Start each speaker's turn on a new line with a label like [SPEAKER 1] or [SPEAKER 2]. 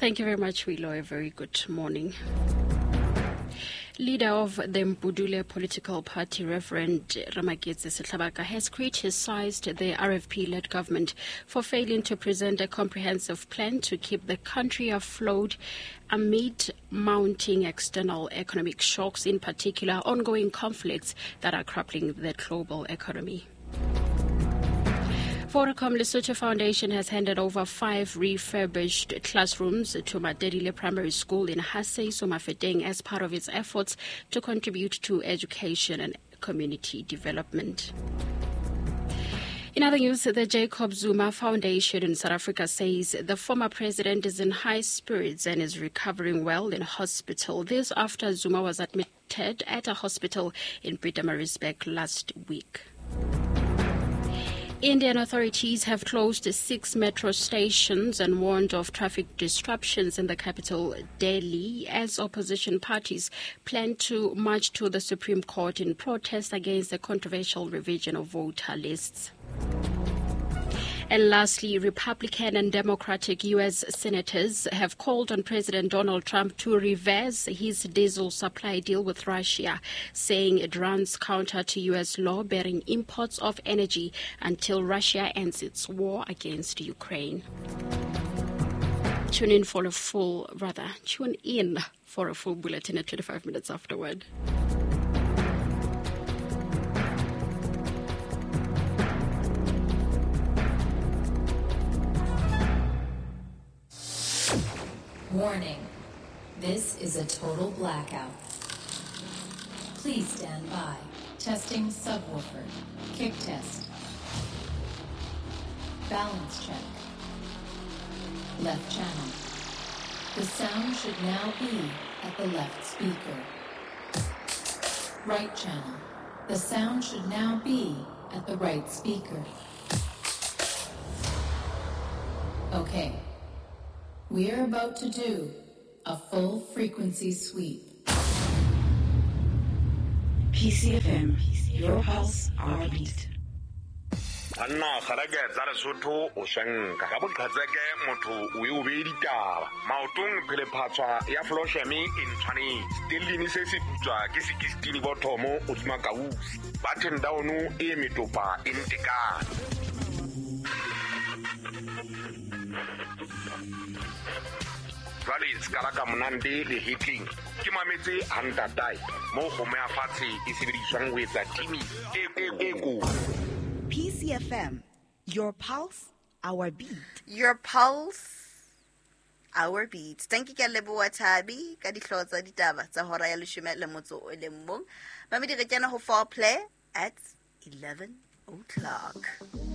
[SPEAKER 1] Thank you very much, Wilo. A very good morning. Leader of the Mbudule political party, Reverend Ramaketse Setlhabaka, has criticized the RFP-led government for failing to present a comprehensive plan to keep the country afloat amid mounting external economic shocks, in particular ongoing conflicts that are crippling the global economy. Vodacom Lesotho Foundation has handed over 5 refurbished classrooms to Madedile Primary School in Hasay Somafeteng as part of its efforts to contribute to education and community development. In other news, the Jacob Zuma Foundation in South Africa says the former president is in high spirits and is recovering well in hospital. This after Zuma was admitted at a hospital in Pietermaritzburg last week. Indian authorities have closed 6 metro stations and warned of traffic disruptions in the capital, Delhi, as opposition parties plan to march to the Supreme Court in protest against the controversial revision of voter lists. And lastly, Republican and Democratic U.S. senators have called on President Donald Trump to reverse his diesel supply deal with Russia, saying it runs counter to U.S. law barring imports of energy until Russia ends its war against Ukraine. Tune in for a full bulletin at 25 minutes afterward.
[SPEAKER 2] Warning, this is a total blackout. Please stand by. Testing subwoofer. Kick test. Balance check. Left channel. The sound should now be at the left speaker. Right channel. The sound should now be at the right speaker. Okay. We're about to do a full frequency sweep.
[SPEAKER 3] PCFM, your pulse, our beat.
[SPEAKER 4] Anna khalaga tsara sotho o shanka ga bokhatseke motho o be ditaba maotong phele phatswa ya floshami in tshwane stilini se se putswa ke 16 bothomo o dima kausi button down e metopa in tekana. Vale skalaka monande le hitting ke mametse hanta tai mo go mea fatshe e sebediswang ho etsa timi e go.
[SPEAKER 3] PCFM, your pulse, our beat.
[SPEAKER 5] Your pulse, our beat. Thank you, Leboa Tabi, ka dihlooho tsa ditaba tsa hora ya 11 ba me di re kena ho foreplay at 11 o'clock.